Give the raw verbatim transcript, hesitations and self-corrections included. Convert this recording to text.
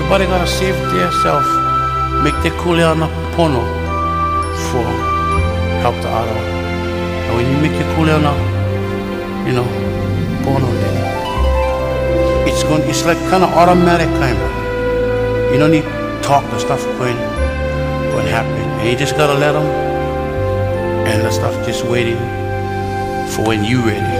Everybody gotta save themselves, make their kuleana pono for help the other. And when you make your kuleana, you know, pono, then it's going, it's like kind of automatic kind of. You don't need to talk, the stuff going, going to happen. And you just gotta let them, and the stuff just waiting for when you ready.